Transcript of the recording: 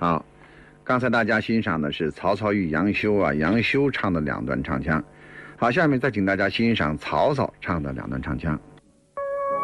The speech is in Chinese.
好，刚才大家欣赏的是曹操与杨修杨修唱的两段唱腔。好，下面再请大家欣赏曹操唱的两段唱腔。